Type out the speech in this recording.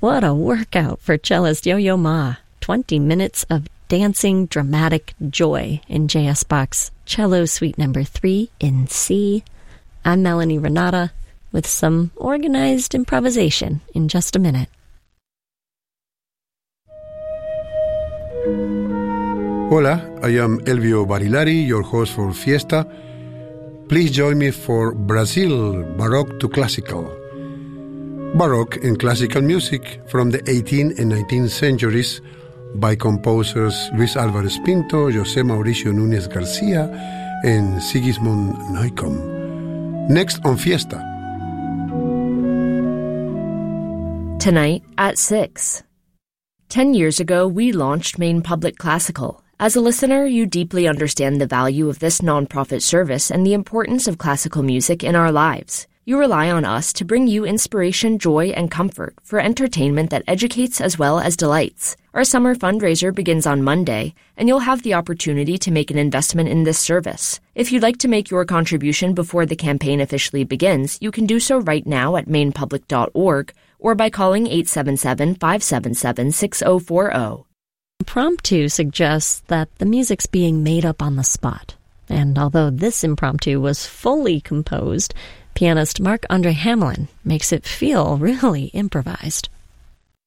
What a workout for cellist Yo-Yo Ma. 20 minutes of dancing, dramatic joy in J.S. Bach's Cello Suite No. 3 in C. I'm Melanie Renata with some organized improvisation in just a minute. Hola, I am Elvio Barilari, your host for Fiesta. Please join me for Brazil, Baroque to Classical. Baroque and classical music from the 18th and 19th centuries by composers Luis Álvarez Pinto, José Mauricio Núñez García, and Sigismund Neukomm. Next on Fiesta. Tonight at 6. 10 years ago, we launched Maine Public Classical. As a listener, you deeply understand the value of this nonprofit service and the importance of classical music in our lives. You rely on us to bring you inspiration, joy, and comfort for entertainment that educates as well as delights. Our summer fundraiser begins on Monday, and you'll have the opportunity to make an investment in this service. If you'd like to make your contribution before the campaign officially begins, you can do so right now at mainepublic.org or by calling 877-577-6040. Impromptu suggests that the music's being made up on the spot. And although this impromptu was fully composed, pianist Marc-Andre Hamelin makes it feel really improvised.